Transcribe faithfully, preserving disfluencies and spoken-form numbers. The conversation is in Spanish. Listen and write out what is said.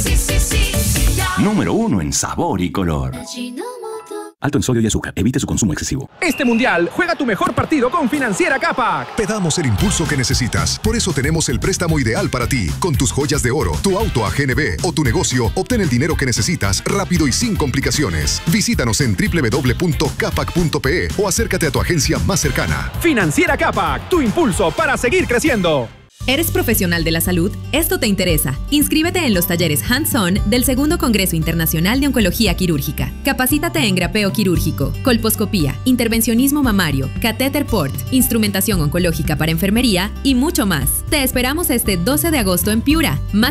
Sí, sí, sí, sí, ya. Número uno en sabor y color. Alto en sodio y azúcar. Evite su consumo excesivo. Este mundial, juega tu mejor partido con Financiera Capac. Te damos el impulso que necesitas. Por eso tenemos el préstamo ideal para ti. Con tus joyas de oro, tu auto a G N B o tu negocio, obtén el dinero que necesitas rápido y sin complicaciones. Visítanos en doble u doble u doble u punto capac punto pe o acércate a tu agencia más cercana. Financiera Capac, tu impulso para seguir creciendo. ¿Eres profesional de la salud? Esto te interesa. Inscríbete en los talleres Hands-On del Segundo Congreso Internacional de Oncología Quirúrgica. Capacítate en grapeo quirúrgico, colposcopía, intervencionismo mamario, catéter port, instrumentación oncológica para enfermería y mucho más. Te esperamos este doce de agosto en Piura. Más